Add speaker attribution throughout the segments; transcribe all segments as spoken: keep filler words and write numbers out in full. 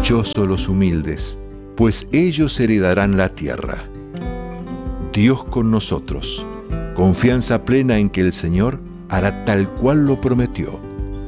Speaker 1: Dichosos los humildes, pues ellos heredarán la tierra. Dios con nosotros, confianza plena en que el Señor hará tal cual lo prometió.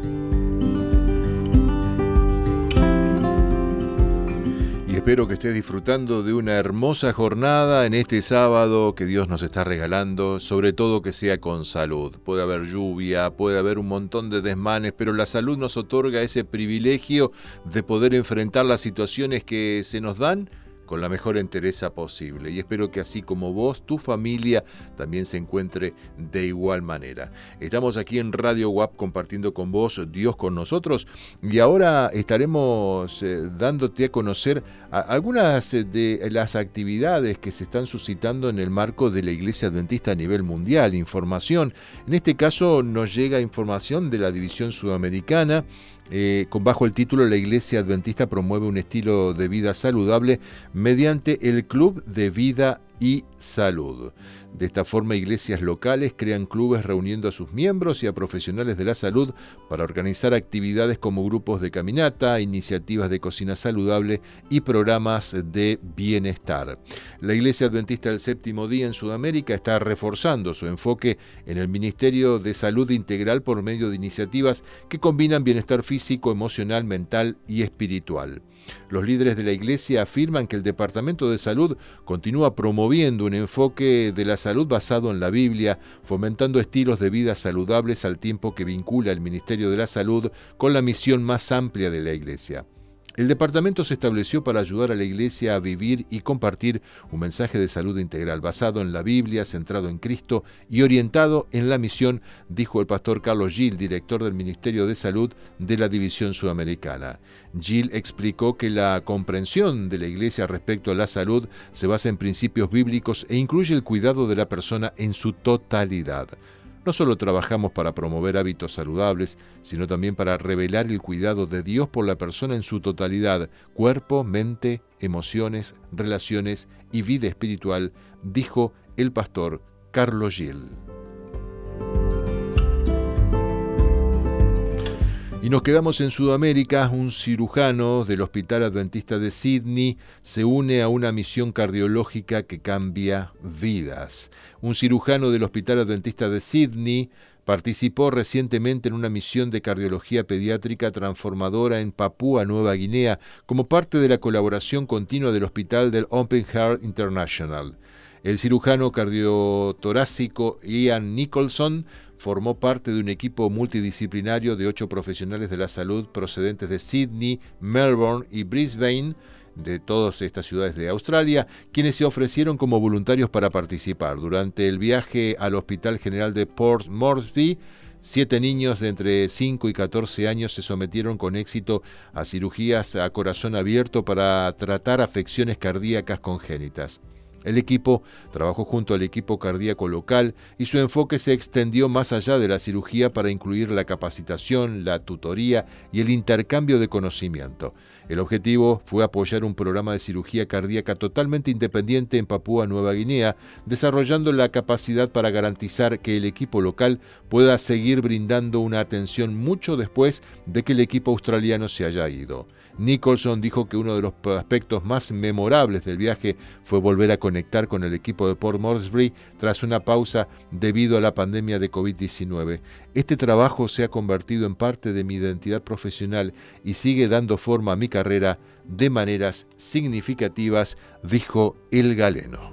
Speaker 1: Y espero que estés disfrutando de una hermosa jornada en este sábado que Dios nos está regalando, sobre todo que sea con salud. Puede haber lluvia, puede haber un montón de desmanes, pero la salud nos otorga ese privilegio de poder enfrentar las situaciones que se nos dan con la mejor entereza posible. Y espero que así como vos, tu familia también se encuentre de igual manera. Estamos aquí en Radio W A P compartiendo con vos Dios con nosotros, y ahora estaremos eh, dándote a conocer a, algunas de las actividades que se están suscitando en el marco de la Iglesia Adventista a nivel mundial. Información, en este caso nos llega información de la División Sudamericana, Eh, con bajo el título La Iglesia Adventista promueve un estilo de vida saludable mediante el Club de Vida y Salud. De esta forma, iglesias locales crean clubes reuniendo a sus miembros y a profesionales de la salud para organizar actividades como grupos de caminata, iniciativas de cocina saludable y programas de bienestar. La Iglesia Adventista del Séptimo Día en Sudamérica está reforzando su enfoque en el Ministerio de Salud Integral por medio de iniciativas que combinan bienestar físico, emocional, mental y espiritual. Los líderes de la Iglesia afirman que el Departamento de Salud continúa promoviendo un enfoque de la salud basado en la Biblia, fomentando estilos de vida saludables al tiempo que vincula el Ministerio de la Salud con la misión más amplia de la Iglesia. El departamento se estableció para ayudar a la Iglesia a vivir y compartir un mensaje de salud integral basado en la Biblia, centrado en Cristo y orientado en la misión, dijo el pastor Carlos Gil, director del Ministerio de Salud de la División Sudamericana. Gil explicó que la comprensión de la Iglesia respecto a la salud se basa en principios bíblicos e incluye el cuidado de la persona en su totalidad. No solo trabajamos para promover hábitos saludables, sino también para revelar el cuidado de Dios por la persona en su totalidad, cuerpo, mente, emociones, relaciones y vida espiritual, dijo el pastor Carlos Gil. Y nos quedamos en Sudamérica. Un cirujano del Hospital Adventista de Sydney se une a una misión cardiológica que cambia vidas. Un cirujano del Hospital Adventista de Sydney participó recientemente en una misión de cardiología pediátrica transformadora en Papúa Nueva Guinea como parte de la colaboración continua del Hospital del Open Heart International. El cirujano cardiotorácico Ian Nicholson formó parte de un equipo multidisciplinario de ocho profesionales de la salud procedentes de Sydney, Melbourne y Brisbane, de todas estas ciudades de Australia, quienes se ofrecieron como voluntarios para participar. Durante el viaje al Hospital General de Port Moresby, siete niños de entre cinco y catorce años se sometieron con éxito a cirugías a corazón abierto para tratar afecciones cardíacas congénitas. El equipo trabajó junto al equipo cardíaco local y su enfoque se extendió más allá de la cirugía para incluir la capacitación, la tutoría y el intercambio de conocimiento. El objetivo fue apoyar un programa de cirugía cardíaca totalmente independiente en Papúa Nueva Guinea, desarrollando la capacidad para garantizar que el equipo local pueda seguir brindando una atención mucho después de que el equipo australiano se haya ido. Nicholson dijo que uno de los aspectos más memorables del viaje fue volver a conectar con el equipo de Port Moresby tras una pausa debido a la pandemia de covid diecinueve. Este trabajo se ha convertido en parte de mi identidad profesional y sigue dando forma a mi carrera de maneras significativas, dijo el galeno.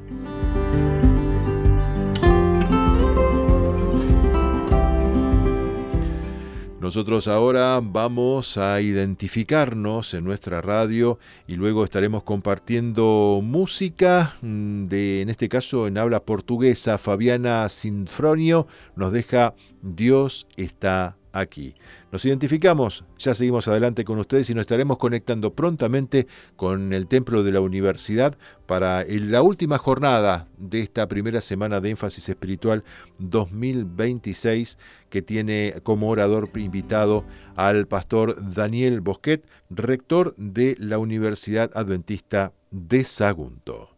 Speaker 1: Nosotros ahora vamos a identificarnos en nuestra radio y luego estaremos compartiendo música de, en este caso en habla portuguesa. Fabiana Sinfronio nos deja Dios está aquí. Nos identificamos, ya seguimos adelante con ustedes y nos estaremos conectando prontamente con el Templo de la Universidad para la última jornada de esta primera semana de Énfasis Espiritual dos mil veintiséis, que tiene como orador invitado al pastor Daniel Bosquet, rector de la Universidad Adventista de Sagunto.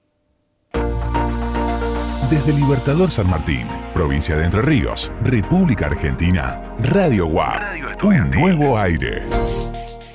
Speaker 2: Desde Libertador San Martín, provincia de Entre Ríos, República Argentina, Radio W A P, un nuevo aire.